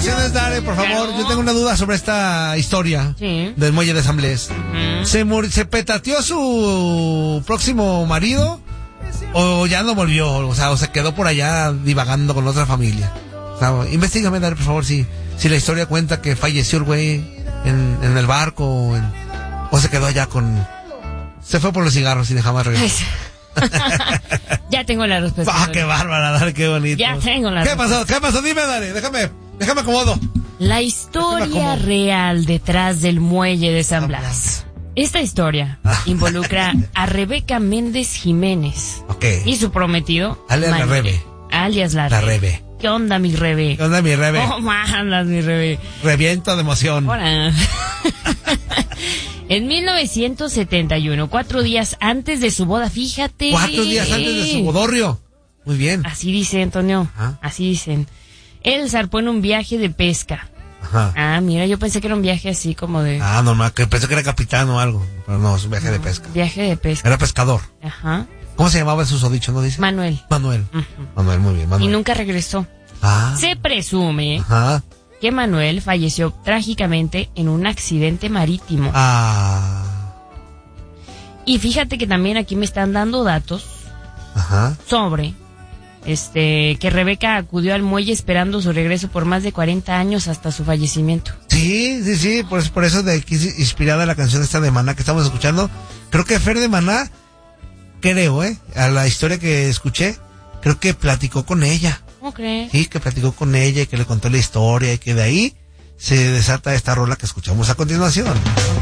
explicaciones, Dare, por favor. Claro. Yo tengo una duda sobre esta historia del muelle de San Blas. ¿Se petateó su próximo marido o ya no volvió? O sea, o se quedó por allá divagando con otra familia. O sea, investígame, Dare, por favor, si la historia cuenta que falleció el güey en el barco o se quedó allá se fue por los cigarros y jamás regresó. Ya tengo la respuesta. Qué bárbara, Dare, qué bonito. Ya tengo la respuesta. ¿Qué pasó? Dime, Dare, déjame acomodo. La historia real detrás del muelle de San Blas. Esta historia involucra a Rebeca Méndez Jiménez y su prometido alias la Rebe. ¿Qué onda, mi Rebe? ¿Qué onda, mi Rebe? ¿Cómo andas, mi Rebe? Reviento de emoción. Hola. En 1971, 4 días antes de su boda, fíjate. 4 días antes de su bodorrio. Muy bien. Así dice, Antonio. Así dicen. Él zarpó en un viaje de pesca. Ajá. Mira, yo pensé que era un viaje así como de... normal, que pensé que era capitán o algo. Pero no, es un viaje de pesca. Viaje de pesca. Era pescador. Ajá. ¿Cómo se llamaba el susodicho, no dice? Manuel. Manuel, muy bien, Manuel. Y nunca regresó. Se presume que Manuel falleció trágicamente en un accidente marítimo. Y fíjate que también aquí me están dando datos sobre que Rebeca acudió al muelle esperando su regreso por más de 40 años hasta su fallecimiento. Sí, por eso de aquí inspirada la canción esta de Maná que estamos escuchando. Creo que Fer de Maná, a la historia que escuché, creo que platicó con ella. ¿Cómo crees? Sí, que platicó con ella y que le contó la historia y que de ahí se desata esta rola que escuchamos a continuación.